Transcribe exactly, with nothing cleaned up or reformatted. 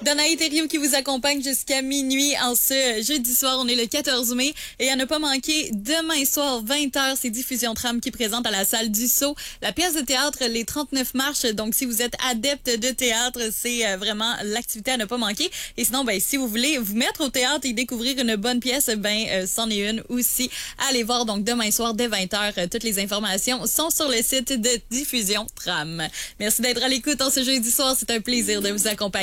Danaï Thériault qui vous accompagne jusqu'à minuit en ce jeudi soir. On est le quatorze mai et à ne pas manquer, demain soir, vingt heures, c'est Diffusion Tram qui présente à la salle du Sceau la pièce de théâtre Les trente-neuf marches. Donc, si vous êtes adepte de théâtre, c'est euh, vraiment l'activité à ne pas manquer. Et sinon, ben, si vous voulez vous mettre au théâtre et découvrir une bonne pièce, ben, euh, c'en est une aussi. Allez voir donc demain soir dès vingt heures. Euh, toutes les informations sont sur le site de Diffusion Tram. Merci d'être à l'écoute en ce jeudi soir. C'est un plaisir de vous accompagner.